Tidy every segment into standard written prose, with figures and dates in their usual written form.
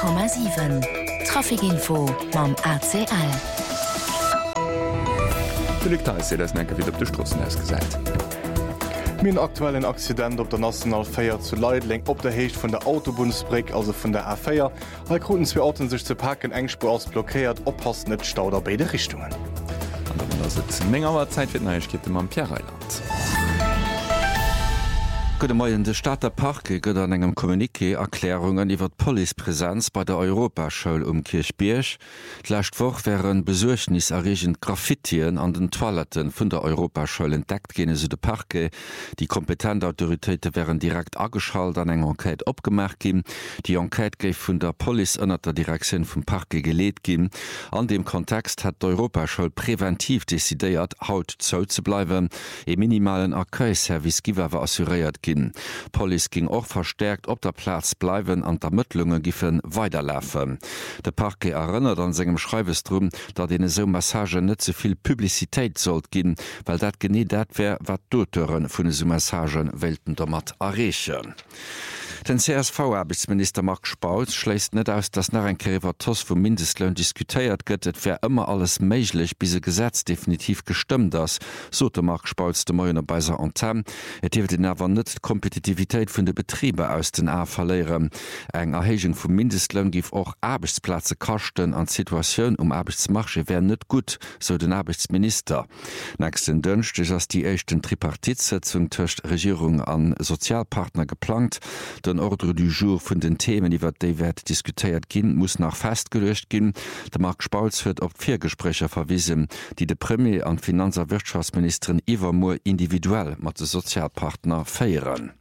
100,7 Trafikinfo mam ACL. se das enke wie op de Strossen ausgeseit. Min aktuellen Akcident op der National Feier zu Leidling op der Hecht vun der Autobahnsbrick, also vun der A4. All Gruten zwei Autos sich zu packen, engspur aus blockiert, oppassen net Stauder beide Richtungen. Mengewer Zeit wird Neuigkeit am Pierreiland. Gute Morgen, de Stadtparke gëtt an engem Kommuniké Erklärungen iwwer Polizeipräsenz bei der Europaschule Kirchbierg. D'Lächtwoch wären besuchniserregend Graffitien an den Toiletten vun der Europaschule entdeckt gene se de Parke. Die kompetente Autoritäten wären direkt angeschaltet an eng Enquete opgemerk gin. Die Enquete geif vun der Police ënner der Direktion vum Parke geleet gin. An dem Kontext hat d'Europaschule präventiv desideiert, haut zou ze bleiwen. E minimalen Accueil-Service giwerwer assuriert gin. Police ging auch verstärkt op der Platz bleiwen an d'Ermittlungen giffen weiterläfen. De Parke erinnert an segem Schreiwesdrum, dat de so Massage net soviel Publizitéit sollt ginn, weil dat genie dat wär wat d'Auteuren vun so Massagen Welten domat errechen. Den CSV-Arbeitsminister Mark Spauz schläst net aus, dass nach ein Kerivatos vum Mindestlohn diskutiert gëtt, et wär immer alles méiglich, bis se Gesetz definitiv gestimmt ass, so der Mark Spauz de Moiner beiser Antem. Et hielt den awer net Kompetitivitéit vun de Betriebe aus den A verleieren. Eng Erhegung vum Mindestlohn gif och Arbeitsplätze kachten an Situationun Arbeitsmarsche wären net gut, so den Arbeitsminister. Nächsten Dëncht is ass die echten Tripartitsitzung töcht Regierung an Sozialpartner geplant. Den Ordre du jour vun den Themen, iwwer déi werd diskutiert ginn, muss nach festgelöscht ginn. Der Mark Spauz huet op 4 Gesprächer verwiesen, die de Premier an Finanzer Wirtschaftsministerin iwwer mo individuell mat de Sozialpartner feieren.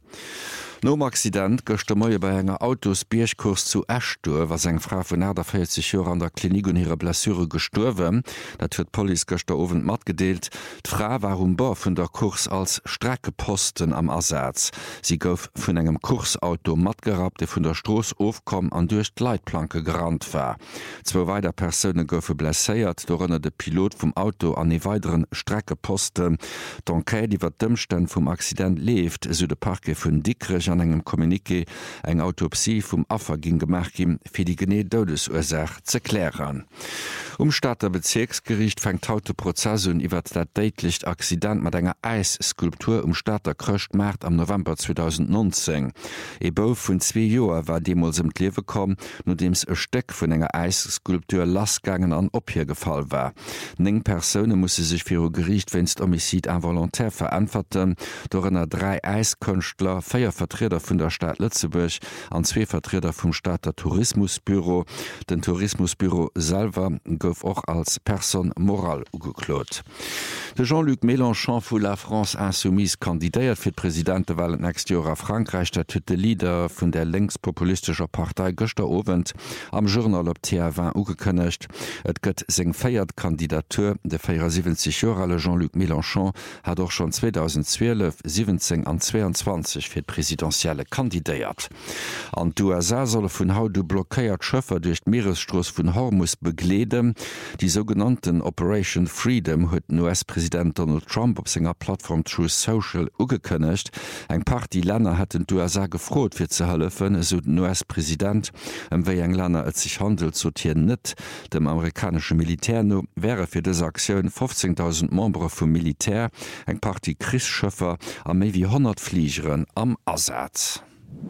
Nom Accident gochte Moie bei enger Autos Bierchkurs zu Ashtur, was eng Frau vun Äder 40 Joer an der Klinik und ihrer Blessure gestorwen. Dat huet Police gochte ofent mat gedeelt. D'Fra warum bar vun der Kurs als Streckeposten am Ersatz. Sie gouf vun engem Kursauto mat gerat, de vun der Stroos ofkom an durch d'Leitplanke gerannt war. 2 weiter Personen goufe blesséiert, dorënne de Pilot vum Auto an e weiteren Streckeposten. D'Enquête iwwer d'Ëmstände vum Accident left, so de Parke vun Dickrich an engem Kommuniké eng Autopsie vum Affer gin gemerk gin, fir die genee Todesursach ze klären. Stadter Bezirksgericht fängt haute Prozessun iwwer dat Deitlicht Accident mat enger Eisskulptur Stadter krcht März am November 2019. E Bau vun 2 Joer war demols im Klewe kom, no dems e Steck vun enger Eisskulptur Lastgangen an ophirgefall war. 9 Personen musse sich fir Gericht wennst Homizid involontaire verantworten, dorënner 3 Eiskünstler, 4 Vertreter vun der Stadt Lützeburg an 2 Vertreter vum Stadter Tourismusbüro. Den Tourismusbüro selber gouf auch als Person moral ugeklot. De Jean-Luc Mélenchon vu la France Insoumise kandidéiert fir Präsidentewahl nächst Jahr a Frankreich, der huet de Leader vun der linkspopulistischer Partei gëster Owend am Journal op TF1 ugekënnecht. Et gëtt seng feiert Kandidatur de 74 Jahre Jean-Luc Mélenchon hat auch schon 2012, 17 an 22 fir präsidentielle kandidéiert. An d'USA solle vun haut du blockéiert Schëffer durch d'Meeresstroos vun Hormus begleden. Die sogenannten Operation Freedom huet den US-Präsident Donald Trump op senger Plattform Truth Social ugekënnecht. Eng paar die Länder hätten d'USA gefrot fir ze hëllefen, so den US-Präsident, wéi eng Länder et sich handelt sortieren net. Dem amerikanische Militär no wäre fir des Aktiun 15.000 Membre vum Militär, eng paar die Krischschëffer a méi wie 100 Fliegeren am Ersatz.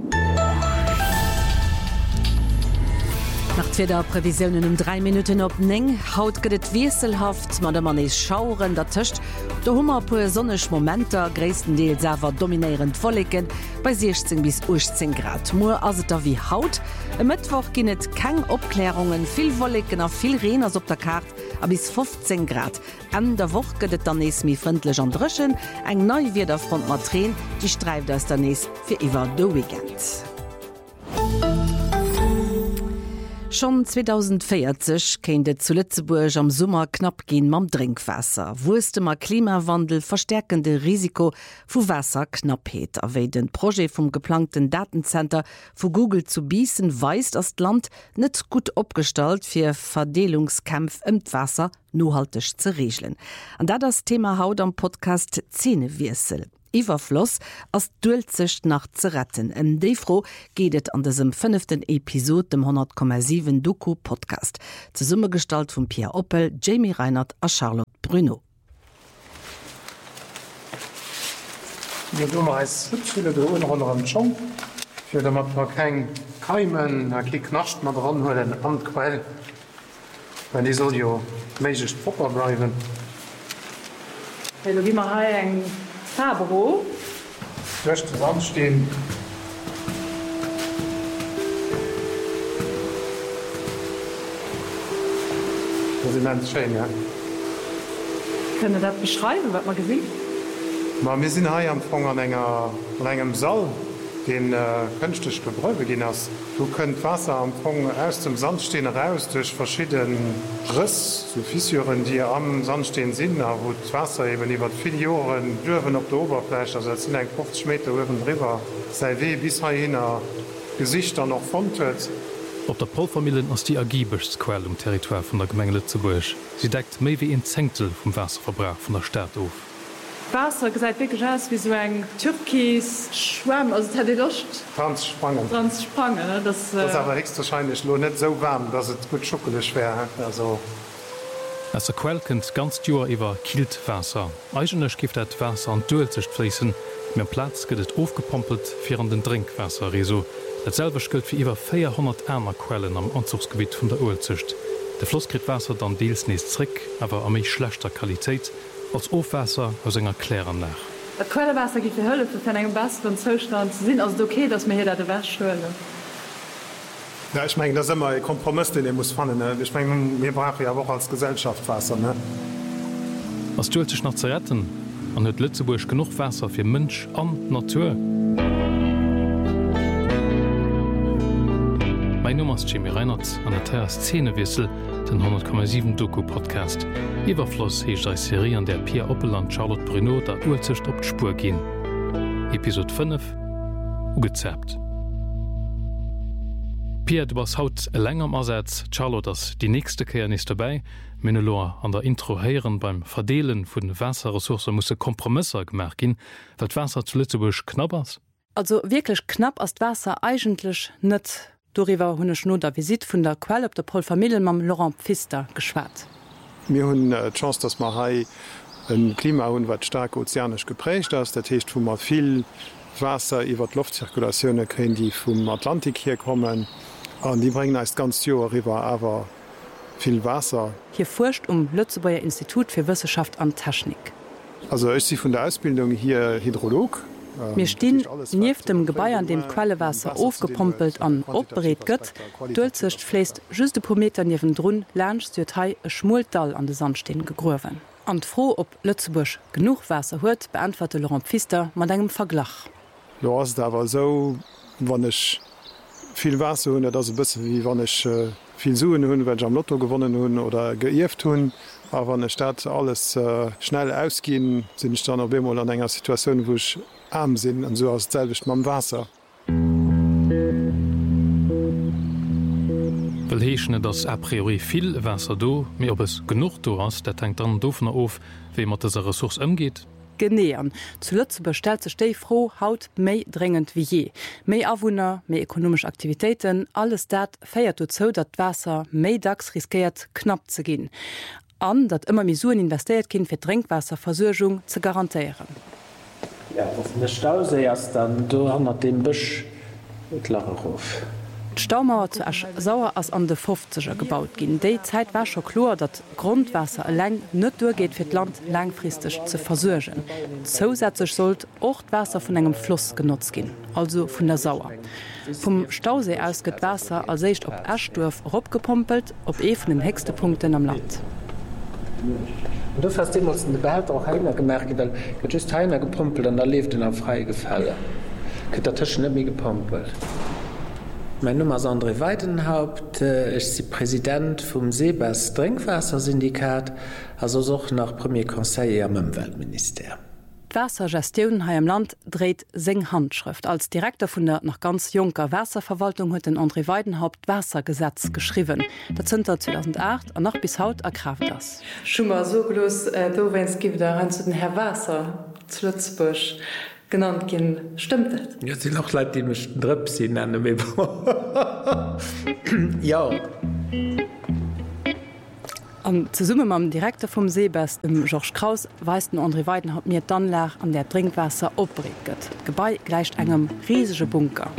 Nach 2 Prävisionen 3 Minuten op Neng, haut gëtt wieselhaft, mat man ees schauren, dat töcht, do hummer puer sonnech Momenter, gréisten Deel sewer dominierend Wolliken, bei 16 bis 18 Grad. Moer as da wie haut, e Mëttwoch ginnet keng Opklärungen, vill Wolliken a vill Reners op der Kart, a bis 15 Grad. An der Woch gëtt der nees mi fëndlech an Drëschen, eng neu wieder Front Matren, die streift aus der nees fir iwwer do Weekend. Schon 2040 kennt zu Lützeburg am Sommer knapp gehen mam Trinkwasser. Wurste ma Klimawandel verstärkende Risiko vu Wasserknappheit. Awe den Projekt vom geplanten Datencenter vu Google zu Bießen weist das Land net gut opgestalt fir Verdelungskampf im Wasser nachhaltig zu regeln. Und da das Thema haut am Podcast Zähnewirsel. Iwerfloss als dulzecht nach ze retten. Defro gehtt an diesem 5. Episode dem 100,7 Doku Podcast. Zur Summegestalt von Pierre Oppel, Jamie Reinhardt a Charlotte Bruno. Wir dummer als Hübschule der unrunneren schon. Für damit man kein Keimen, kein Knascht mehr dran holen an Quell. Weil die soll ja mäßig proper bleiben. Hey, du geh mal hier ein Fabro. Durch den Sand stehen. Das ist ganz schön, ja. Können Sie das beschreiben, was man gesehen hat? Wir sind hier am Anfang an einem Saal, den künstlich gebräubt ist. Du könnt Wasser am Anfang aus dem Sandstein raus durch verschiedene Risse, so Fissuren, die am Sandstein sind, wo das Wasser eben über viele Jahre dürfen auf der Oberfläche, also es sind ein 50 Meter oben drüber, sei weh bis hierhin Gesichter noch von tut. Op der Polfamilien ass die ergiebigst Quell Territoire vun der Gemeinde Lützeburg. Sie deckt méi wie en Zehntel vom Wasserverbrauch von der Stadt auf. Wasser gesagt wirklich aus wie so ein Türkis Schwamm, also hat die Lust Dran sprangen. Ne? Das ist aber höchstwahrscheinlich nur nicht so warm, dass es gut schockelig wäre. Also As der Quell kennt ganz Joer iwwer Kiltwasser. Eigenlech gift dat Wasser an Duelzecht fließen, mir Platz gëtt aufgepompelt fir an den Drinkwasserreso. Datselwech gëlt fir iwwer 400 Äner Quellen am Anzugsgebiet vun der Oelzecht. De Floss krit Wasser dann deels nees Trick, awer a méi schlechter Qualitätit als Ofwasser aus enger Klären nach. Das Quellewasser gibt die Hölle für einen besseren Zustand zu sehen. Also okay, dass wir hier da Wäsche schwören. ja, ich meine, das ist immer ein Kompromiss, den ihr muss finden. Ne? Ich meine, wir brauchen ja auch als Gesellschaft Wasser. Ne? Was tut sich noch zu retten? An hat Lützeburg genug Wasser für Mensch und Natur? Mein Name ist Jamie Reinhardt an der Terra Szenewissel, den 100,7 Doku-Podcast. Iwerfloss hecht eine Serie, an der Pierre Oppel und Charlotte Bruno der Urzecht auf die Spur gehen. Episode 5 Ugezerbt. Pierre, du warst haut länger am Ersatz. Charlotte ist die nächste Kehr nicht dabei. Menelor an der Intro heieren beim Verdelen von Wasserressourcen muss Kompromisse gemacht gehen, weil das Wasser zu Lützeburg knapp ist. Also wirklich knapp ist Wasser eigentlich nicht. Darüber habe ich nur der Visit von der Quelle auf der Polfamilie mit Laurent Pfister geschwärzt. Wir haben die Chance, dass wir hier ein Klima haben, das stark ozeanisch geprägt ist. Das heißt, wo wir viel Wasser über die Luftzirkulation kriegen, die vom Atlantik hier kommen. Und die bringen uns ganz Jahr rüber, aber viel Wasser. Hier forscht Lützeburger Institut für Wissenschaft und Technik. Also ich bin von der Ausbildung hier Hydrolog. Wir stehen neben dem Gebäude, an dem Quellewasser aufgepumpelt und abberät wird. Dulzecht fließt just ein paar Meter neben drun, lernst du ein Schmultal an den Sandstein gegraben. Und froh, ob Lützeburg genug Wasser hat, beantwortet Laurent Pfister mit einem Vergleich. Ja, es ist aber so, wenn ich viel Wasser habe, das ist ein bisschen wie wenn ich viel Suen habe, wenn ich am Lotto gewonnen habe oder geirrt habe. Aber wenn ich das alles schnell ausgehen, bin ich dann auch immer in einer Situation, wo ich arm bin und so aus selber mit dem Wasser. Will heechen, dass a priori viel Wasser do, mir ob es genug do hast, der tankt dann doofner auf, wie man diese Ressource umgeht. Genähen. Zu Lützeburg stellt sich steh froh, haut méi dringend wie je. Méi Anwohner, méi ökonomische Aktivitäten, alles dat feiert dazu, dat Wasser méi dax riskiert, knapp zu gehen. An, dat immer Misuren investiert gehen, für Trinkwasserversorgung zu garantieren. Ja, auf der Stausee erst dann, du hast den Büsch mit Lacherhof. Die Staumauer zu Asch sauer als an de 50er gebaut gin. Déi Zeit war schon klar, dat Grundwasser allein nicht durchgeht für das Land langfristig zu versorgen. Zusätzlich sollte auch das Wasser von einem Fluss genutzt gehen, also von der Sauer. Vom Stausee aus geht Wasser als erst auf Aschdorf abgepumpelt, auf von den höchsten Punkten am Land. Und du hast immer den Behälter auch heiner gemerkt, weil du just heiner gepumpelt und da lebt in einem freien Gefälle. Geht der Tisch nicht mehr gepumpelt. Mein Name ist André Weidenhaupt, ich bin Präsident vom Seebas Trinkwassersyndikat, also auch nach Premier Conseil am Umweltministerium. Die Wassergestion hier im Land dreht seng Handschrift. Als Direktor von der noch ganz junger Wasserverwaltung hat den André Weidenhaupt Wassergesetz geschrieben. Das sind 2008 und noch bis heute erkraft das. Schon mal so groß, du wenn es gibt da rein zu den Herr Wasser. Lützburg genannt gehen. Stimmt das? Ja, sind auch Leute, die mich Drüpsi nennen. Ja. Zu Summe am Direktor vom Seebest im Georges Kraus weist André Weiden hat mir dann lach an der Trinkwasser opreget. Gebei gleicht engem riesige Bunker.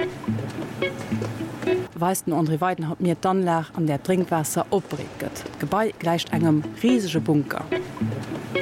Weist André Weiden hat mir dann lach an der Trinkwasser opreget. Gebei gleicht engem riesige Bunker.